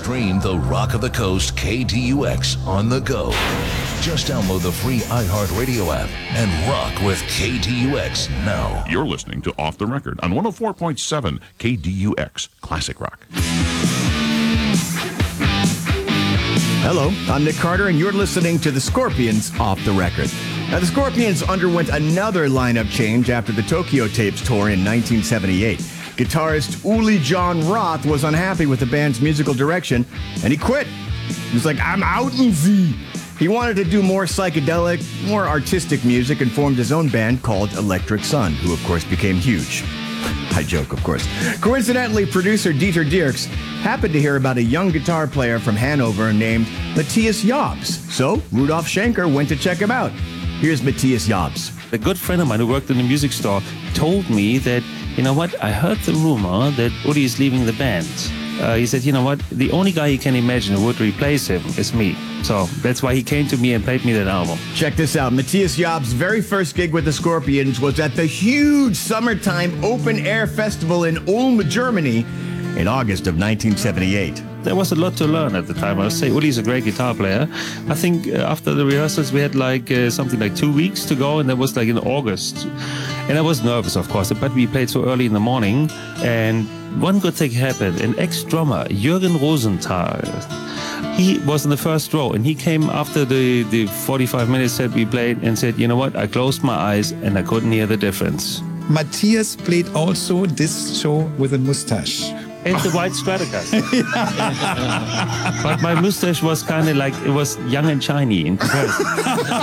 Stream the Rock of the Coast KDUX on the go. Just download the free iHeartRadio app and rock with KDUX now. You're listening to Off the Record on 104.7 KDUX Classic Rock. Hello, I'm Nick Carter, and you're listening to the Scorpions Off the Record. Now, the Scorpions underwent another lineup change after the Tokyo Tapes tour in 1978. Guitarist Uli Jon Roth was unhappy with the band's musical direction, and he quit. He was like, I'm out in Z. He wanted to do more psychedelic, more artistic music, and formed his own band called Electric Sun, who, of course, became huge. I joke, of course. Coincidentally, producer Dieter Dierks happened to hear about a young guitar player from Hanover named Matthias Jobs. So Rudolf Schenker went to check him out. Here's Matthias Jobs. A good friend of mine who worked in a music store told me that, you know what, I heard the rumor that Uli is leaving the band. He said, you know what, the only guy he can imagine who would replace him is me. So that's why he came to me and played me that album. Check this out. Matthias Jobs' very first gig with the Scorpions was at the huge summertime open-air festival in Ulm, Germany in August of 1978. There was a lot to learn at the time. I would say Uli's a great guitar player. I think after the rehearsals we had like something like 2 weeks to go, and that was like in August. And I was nervous, of course, but we played so early in the morning. And one good thing happened. An ex-drummer, Jürgen Rosenthal, he was in the first row, and he came after the 45 minutes that we played and said, you know what, I closed my eyes and I couldn't hear the difference. Matthias played also this show with a mustache. And the white Stratocaster. But my mustache was kind of like, it was young and shiny in comparison.